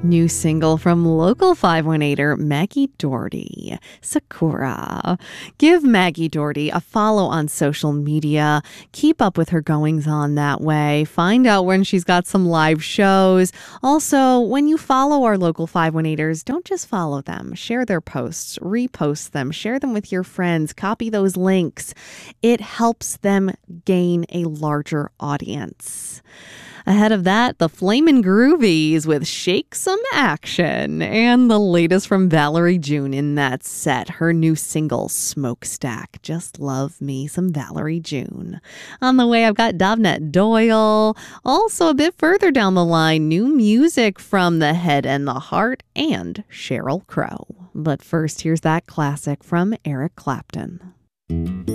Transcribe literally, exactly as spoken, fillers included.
New single from local five one eighter Maggie Doherty, Sakura. Give Maggie Doherty a follow on social media. Keep up with her goings on that way. Find out when she's got some live shows. Also, when you follow our local five one eighters, don't just follow them. Share their posts, repost them, share them with your friends, copy those links. It helps them gain a larger audience. Ahead of that, the Flamin' Groovies with Shake Some Action. And the latest from Valerie June in that set, her new single, Smokestack. Just love me some Valerie June. On the way, I've got Davnet Doyle. Also, a bit further down the line, new music from The Head and the Heart and Sheryl Crow. But first, here's that classic from Eric Clapton.